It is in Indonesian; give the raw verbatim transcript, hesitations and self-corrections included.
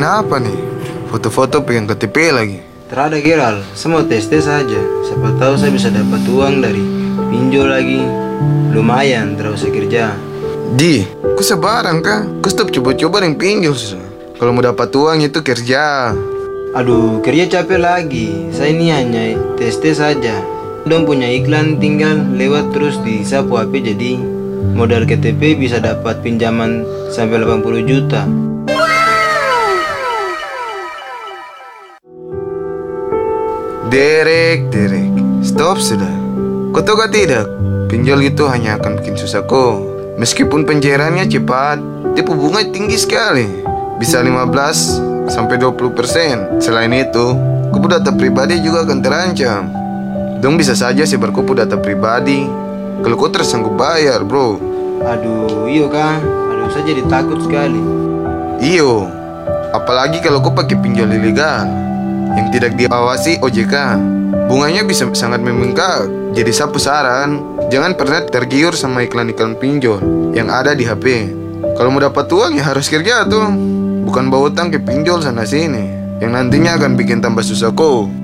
bikin apa nih? Foto-foto pengen K T P lagi. Terada Geral, saya mau tes-tes saja. Siapa tahu saya bisa dapat uang dari pinjol lagi. Lumayan, terus saya kerja. Di, kok sebarang kah? Kau stop coba-coba yang pinjol susah. Kalau mau dapat uang itu kerja. Aduh, kerja capek lagi. Saya ini hanya tes-tes saja. Dong punya iklan, tinggal lewat terus di sapu H P, jadi modal K T P bisa dapat pinjaman sampai delapan puluh juta. Derek, Derek, stop sudah. Kau tahu gak tidak? Pinjol itu hanya akan bikin susah kau. Meskipun pencairannya cepat, tipu bunga tinggi sekali. Bisa lima belas sampai dua puluh persen. Selain itu, kau data pribadi juga akan terancam. Dong bisa saja sebar kau data pribadi kalau kau tersanggup bayar, bro. Aduh, iyo kah? Aduh, saya jadi takut sekali. Iyo, apalagi kalau kau pakai pinjol ilegal yang tidak diawasi O J K. Bunganya bisa sangat membengkak. Jadi sapu saran, jangan pernah tergiur sama iklan-iklan pinjol yang ada di H P. Kalau mau dapat uang ya harus kerja tuh, bukan bawa utang ke pinjol sana sini yang nantinya akan bikin tambah susah kau.